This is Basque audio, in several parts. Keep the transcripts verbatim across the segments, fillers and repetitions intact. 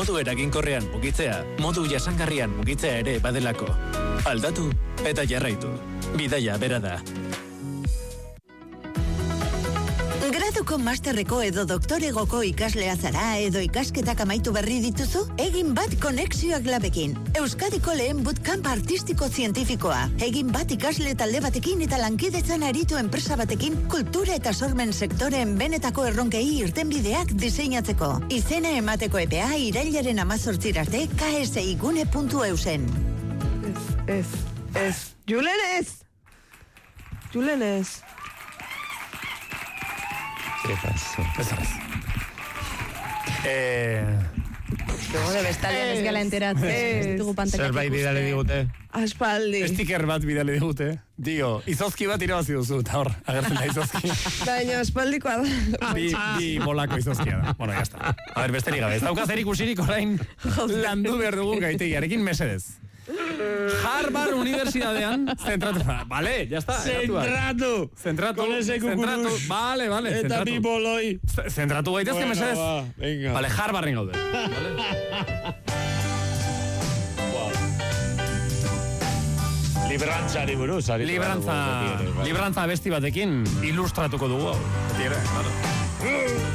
modu eraginkorrean mugitzea, modu jasangarrian mugitzea ere badelako. Aldatu eta jarraitu. Bidaia bera da. Graduko, masterreko edo doktoregoko ikaslea zara edo ikasketak amaitu berri dituzu? Egin bat konexioak labekin. Euskadiko lehen bootcamp artistiko zientifikoa. Egin bat ikasle talde batekin eta lankidetzan aritu enpresa batekin kultura eta sormen sektoreen benetako erronkei irtenbideak diseinatzeko. Izena emateko epea irailaren amazortzirarte k s i gune puntu e u zen. Ez, ez, ez. Julen ez! Julen ez! ¿Qué pasó? Ez arrez. Eh... Gure bestaldean ez gala enteratzen. Ez dugu pantaiak Zerbait bidale digute. Aspaldi. Sticker bat bidale digute. Dio, izozki bat irabazi duzu, eta hor, agertzen da izozki. Baina aspaldikoa da. Bi, bi bolako izozkia da. Bueno, jazta. A ber, besterik gabe. Ez daukaz erikusirik orain landu behar dugu gaitegiarekin mesedez. Harvard Universidadean zentratu. Vale, ya está. Zentratu. Zentratu. Con ese Zentratu. Vale, vale. Eta bi boloi. Zentratu gaitezke bueno, mesedez. Va, venga. Vale, Harvarden gaude. Vale. Librantzari buruz. Librantza, librantza besti batekin ilustratuko dugu. Beti ere, claro.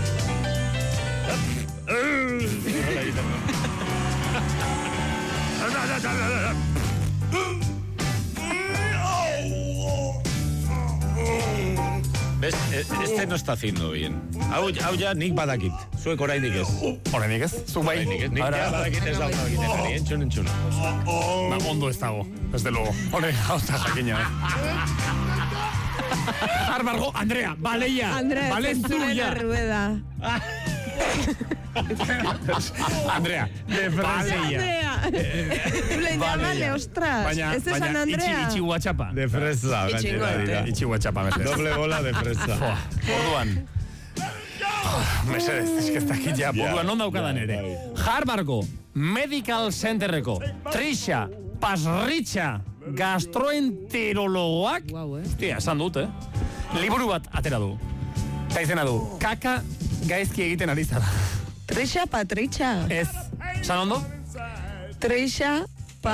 ¿Ves? Este no está haciendo bien. Hau, hau ja nik badakit. Zuek orainik ez. Orainik ez? Zuk bai? Orainik ez. Nik ja badakit ez dauna egiten ari. Entxun, entxun. Ba, ondo ez dago. Desde luego. Hore, hauta jakina, eh? Harvargo, Andrea, baleia. Andrea, bale zentzurena rueda. Andrea, de Andrea. Le llámale, ostras. Baina, ¿Es de San Andrea? Itxi guatxapa. De fresa. Itxi guatxapa, mesedez. Doble bola de fresa. Orduan. Mesedez, es que ez dakit ja. Orduan, non daukadan ere. Harvardgo Medical Centerreko Trisha Pasricha gastroenterologoak, hostia, esan dut, eh? Liburu bat atera du. Eta izena du, kaka gaizki egiten ari zara. Trisha Patricia. Ez, esan ondo? Trisha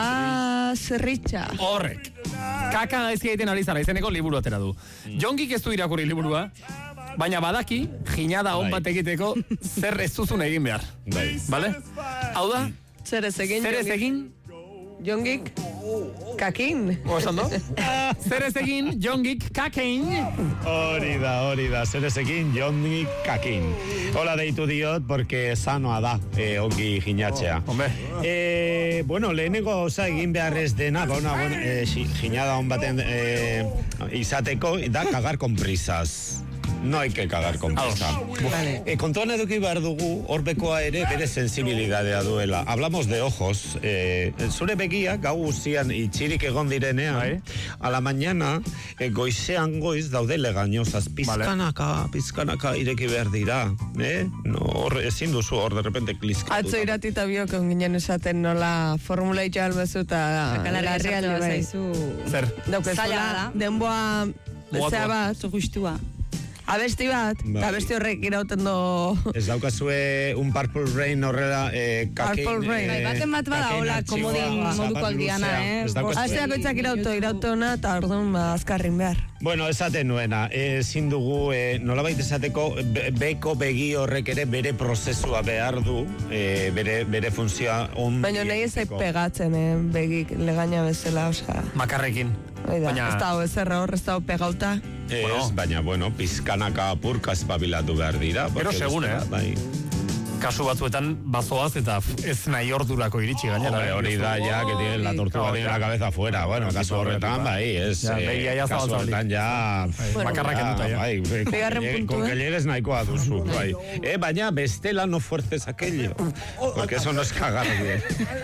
Pasricha. Horrek. Kaka gaizki egiten ari zara, izeneko liburu atera du. Jongik ez du irakurri liburua, baina badaki, jinada hon bat egiteko zer ez duzun egin behar. Bale? Hau da? Zer ez egin? Zer ez egin? Jongik? Kakin. Osan do? Zer ez egin, Jongik kakin. Hori da, hori da. Zer ez egin, Jongik kakin. Hola deitu diot, porque sanoa da, eh, ongi jinatzea. Oh, hombre. Eh, bueno, lehenengo oza egin behar ez dena, bauna, bueno, eh, jinada hon baten eh, izateko, da cagar con prisas. No hay que cagar con prisa. Vale. Eh, kontuan eduki behar dugu, horbekoa ere bere sensibilidadea duela. Hablamos de ojos. Eh, zure begiak gau guztian itxirik egon direnean, Bai. a la mañana, eh, goizean goiz daude legañosas. Pizkanaka, pizkanaka ireki behar dira. Eh? No, hor, ezin duzu hor, de repente, kliskatu. Atzo iratita biok ginen esaten nola formula itxo albezu eta Akalarri esatu zaizu. Zer? Daukezula, denboa bezea bat. Zu justua. Abesti bat, Bai. eta abesti horrek irauten do... Ez daukazue un Purple Rain horrela eh, kakein... Purple Rain. Bai, baten bat bada, kakein hola, artxiboa, komodin zapat moduko aldiana, luzea. eh? Ez daukazue. Asteako itzak irauto, irauto ona, eta orduan ba, azkarrin behar. Bueno, esaten nuena, ezin dugu, eh, nolabait esateko, be, beko begi horrek ere bere prozesua behar du, eh, bere, bere funtzioa on... Baina nahi ez pegatzen, eh, begik legaina bezala, osea... Makarrekin. Oida, Baina- ez dago ezerra hor, ez dago pegauta. Ez, Bueno. baina, bueno, pizkanaka apurka espabilatu behar dira. Pero porque segun, bestela, eh? Bai. Kasu batzuetan bazoaz eta ez nahi ordurako iritsi gainera. Hombre, hori da, ya, que tiene la tortuga tiene la cabeza fuera. Bueno, kasu horretan, bai, ez... Ja, eh, begia ja kasu zabaltzalik. horretan, ja... Bueno, bakarrak enduta, ja. Bai, con Bigarren que- puntua. con que llegues nahikoa duzu, bai. Eh, baina, bestela no fuerces aquello. Porque eso no es cagar bien.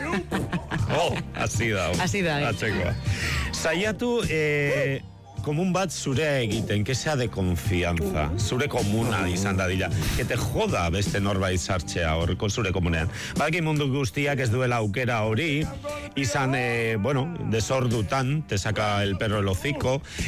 Oh, así da. Así da, eh. Atzekoa. Saiatu, eh... komun bat zure egiten, que sea de confianza, zure komuna izan dadila, que te joda beste norbait sartzea horreko zure komunean. Badaki mundu guztiak ez duela aukera hori, izan, eh, bueno, desordutan, te saca el perro el hocico,